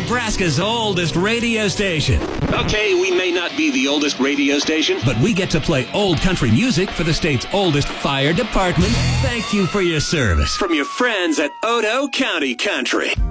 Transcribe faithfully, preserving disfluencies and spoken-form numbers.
Nebraska's oldest radio station. Okay, we may not be the oldest radio station, but we get to play old country music for the state's oldest fire department. Thank you for your service. From your friends at Odo County Country.